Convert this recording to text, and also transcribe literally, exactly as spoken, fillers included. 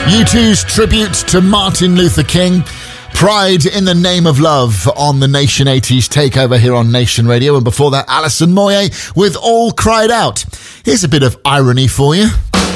U two's tribute to Martin Luther King. Pride in the Name of Love on the Nation eighties takeover here on Nation Radio. And before that, Alison Moyet with All Cried Out. Here's a bit of irony for you.